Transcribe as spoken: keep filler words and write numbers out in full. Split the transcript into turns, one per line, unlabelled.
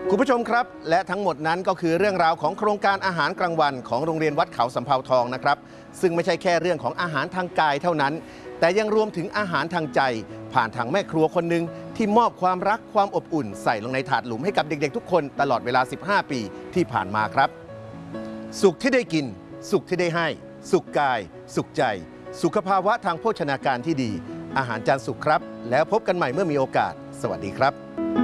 คุณผู้ชมครับและทั้งหมดนั้นก็คือเรื่องราวของโครงการอาหารกลางวันของโรงเรียนวัดเขาสำเภาทองนะครับซึ่งไม่ใช่แค่เรื่องของอาหารทางกายเท่านั้นแต่ยังรวมถึงอาหารทางใจผ่านทางแม่ครัวคนหนึ่งที่มอบความรักความอบอุ่นใส่ลงในถาดหลุมให้กับเด็กๆทุกคนตลอดเวลาสิบห้าปีที่ผ่านมาครับสุขที่ได้กินสุขที่ได้ให้สุขกายสุขใจสุขภาวะทางโภชนาการที่ดีอาหารจานสุขครับแล้วพบกันใหม่เมื่อมีโอกาสสวัสดีครับ